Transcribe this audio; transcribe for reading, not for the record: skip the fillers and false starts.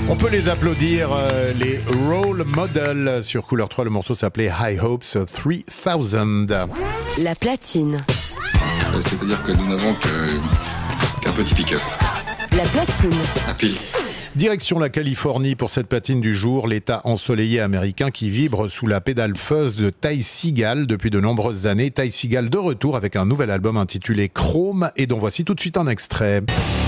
On peut les applaudir, les Role Models. Sur Couleur 3, le morceau s'appelait High Hopes 3000. La platine. C'est-à-dire que nous n'avons qu'un petit pick-up. La platine. À pile. Direction la Californie pour cette platine du jour, l'état ensoleillé américain qui vibre sous la pédale fuzz de Ty Segall depuis de nombreuses années. Ty Segall de retour avec un nouvel album intitulé Chrome et dont voici tout de suite un extrait.